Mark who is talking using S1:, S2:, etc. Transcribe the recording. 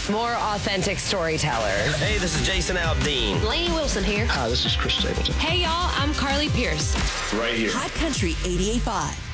S1: more authentic storytellers.
S2: Hey, this is Jason Aldean.
S1: Lainey Wilson here.
S3: Hi, this is Chris Stapleton.
S4: Hey, y'all, I'm Carly Pierce.
S5: Right here.
S6: Hot Country 88.5.